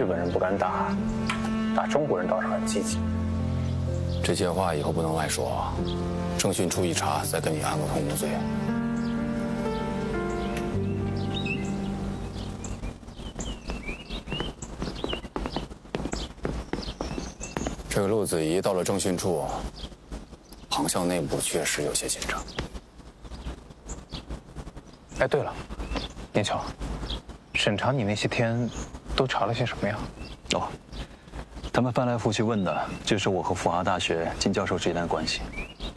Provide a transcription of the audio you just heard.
本人不敢打，打中国人倒是很积极。 这些话以后不能外说，政训处一查，再跟你安个通无罪。这个陆子怡到了政训处，航校内部确实有些紧张。 哎，对了，念桥，审查你那些天，都查了些什么呀？ 哦，他们翻来覆去问的就是我和富华大学金教授之间的关系。